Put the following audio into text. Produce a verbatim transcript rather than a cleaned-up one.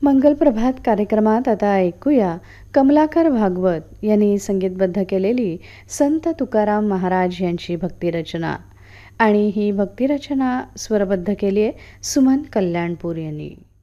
मंगल प्रभात कार्यक्रमात आता ऐकूया कमलाकर भागवत यांनी संगीतबद्ध केलेली संत तुकाराम महाराज यांची भक्तिरचना आणि ही भक्तिरचना स्वरबद्ध केली आहे सुमन कल्याणपूर यांनी.